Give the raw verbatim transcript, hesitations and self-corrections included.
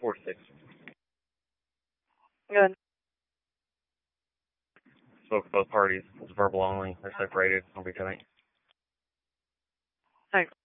four six. Good. Spoke with both parties. It's verbal only. They're separated. I'll be tonight. Thanks.